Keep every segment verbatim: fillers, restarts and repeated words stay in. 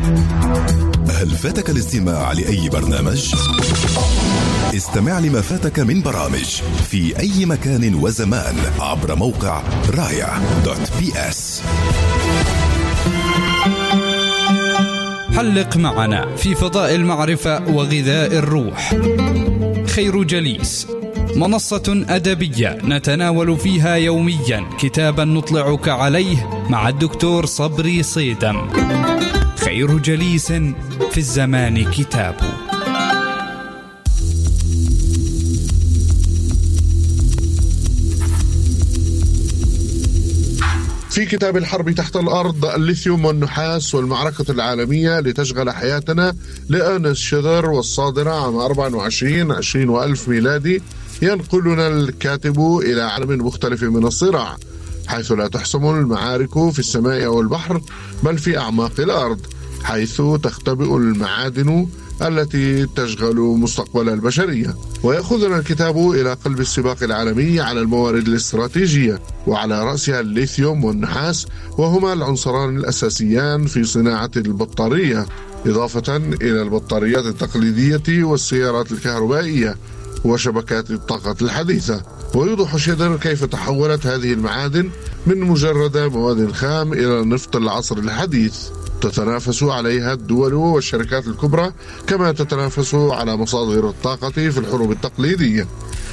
هل فاتك الاستماع لأي برنامج؟ استمع لما فاتك من برامج في أي مكان وزمان عبر موقع رايا دوت بي اس. حلق معنا في فضاء المعرفة وغذاء الروح. خير جليس، منصة أدبية نتناول فيها يوميا كتابا نطلعك عليه مع الدكتور صبري صيدم. خير جليس في الزمان كتاب. في كتاب الحرب تحت الأرض، الليثيوم والنحاس والمعركة العالمية لتشغل حياتنا لأرنست شيلر، والصادرة عام أربعة وعشرين عشرين وألف ميلادي، ينقلنا الكاتب إلى عالم مختلف من الصراع، حيث لا تحسم المعارك في السماء أو البحر بل في أعماق الأرض، حيث تختبئ المعادن التي تشغل مستقبل البشرية. ويأخذنا الكتاب إلى قلب السباق العالمي على الموارد الاستراتيجية، وعلى رأسها الليثيوم والنحاس، وهما العنصران الأساسيان في صناعة البطارية، إضافة إلى البطاريات التقليدية والسيارات الكهربائية وشبكات الطاقة الحديثة. ويوضح شيلر كيف تحولت هذه المعادن من مجرد مواد خام إلى نفط العصر الحديث، تتنافس عليها الدول والشركات الكبرى كما تتنافس على مصادر الطاقة في الحروب التقليدية.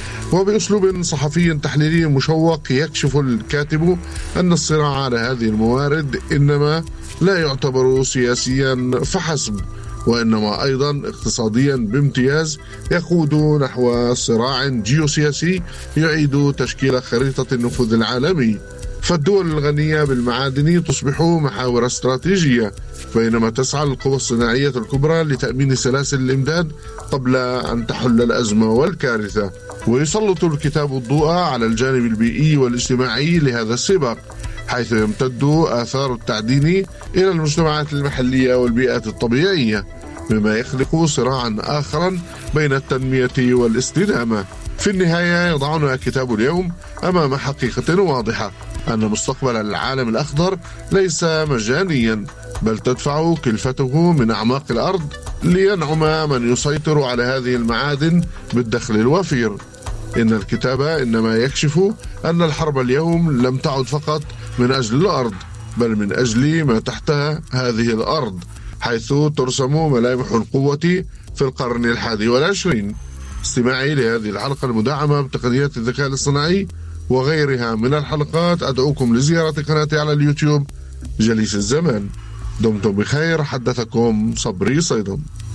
وبأسلوب صحفي تحليلي مشوق يكشف الكاتب أن الصراع على هذه الموارد إنما لا يعتبر سياسيا فحسب، وإنما أيضا اقتصاديا بامتياز، يقود نحو صراع جيوسياسي يعيد تشكيل خريطة النفوذ العالمي. فالدول الغنية بالمعادن تصبح محاور استراتيجية، بينما تسعى القوى الصناعية الكبرى لتأمين سلاسل الإمداد قبل أن تحل الأزمة والكارثة. ويسلط الكتاب الضوء على الجانب البيئي والاجتماعي لهذا السباق، حيث يمتد آثار التعدين إلى المجتمعات المحلية والبيئات الطبيعية، مما يخلق صراعا آخرا بين التنمية والاستدامة. في النهاية يضعنا كتاب اليوم أمام حقيقة واضحة، أن مستقبل العالم الأخضر ليس مجانيا، بل تدفع كلفته من أعماق الأرض لينعم من يسيطر على هذه المعادن بالدخل الوفير. إن الكتاب إنما يكشف أن الحرب اليوم لم تعد فقط من أجل الأرض، بل من أجل ما تحتها هذه الأرض، حيث ترسم ملامح القوة في القرن الحادي والعشرين. استماعي لهذه الحلقة المدعمة بتقنيات الذكاء الاصطناعي وغيرها من الحلقات. أدعوكم لزيارة قناتي على اليوتيوب جليس الزمان. دمتم بخير، حدثكم صبري صيدم.